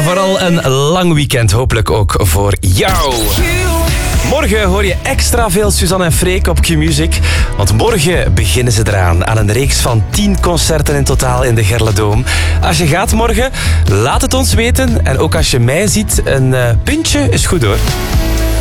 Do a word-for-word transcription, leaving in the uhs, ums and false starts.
En vooral een lang weekend, hopelijk ook voor jou. Morgen hoor je extra veel Suzanne en Freek op Q-Music. Want morgen beginnen ze eraan aan een reeks van tien concerten in totaal in de Gerledoom. Als je gaat morgen, laat het ons weten. En ook als je mij ziet, een uh, puntje is goed hoor.